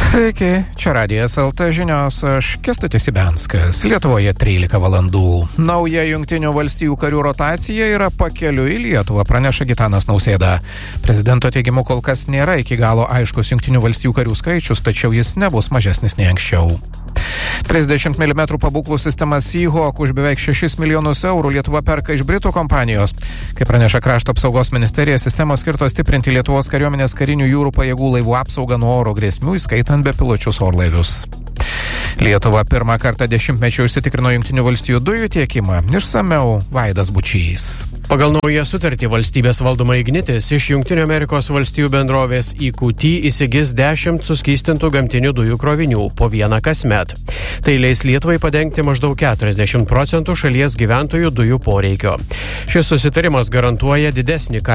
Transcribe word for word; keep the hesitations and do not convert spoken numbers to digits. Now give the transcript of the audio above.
Sveiki, čia Radijas L T žinios, aš Kęstutis Ibenskas. Lietuvoje trylika valandų. Nauja Jungtinių valstijų karių rotacija yra pakeliui į Lietuvą, praneša Gitanas Nausėda. Prezidento teigimu kol kas nėra iki galo aiškus Jungtinių valstijų karių skaičius, tačiau jis nebus mažesnis nei anksčiau. trisdešimt milimetrų pabūklų sistema Seahawk už beveik šešis milijonus eurų Lietuva perka iš Britų kompanijos. Kaip praneša Krašto apsaugos ministerija, sistemos skirtos stiprinti Lietuvos kariuomenės karinių jūrų pajėgų laivų apsaugą nuo oro grėsmių, įskaitant bepiločius orlaivius. Lietuva pirmą kartą dešimtmečiu užsitikrino Jungtinių valstijų dujų tiekimą. Išsamiau Vaidas Bučys. Pagal naują sutartį valstybės valdoma Ignitis iš Jungtinių Amerikos valstijų bendrovės E Q T įsigis dešimt suskystintų gamtinių dujų krovinių po vieną kasmet. Tai leis Lietuvai padengti maždaug keturiasdešimt procentų šalies gyventojų dujų poreikio. Šis susitarimas garantuoja didesnį